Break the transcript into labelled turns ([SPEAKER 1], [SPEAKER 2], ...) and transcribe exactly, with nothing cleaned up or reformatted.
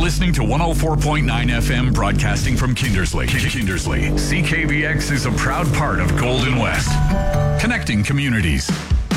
[SPEAKER 1] listening to one oh four point nine F M, broadcasting from Kindersley. Kindersley. C K B X is a proud part of Golden West, connecting communities.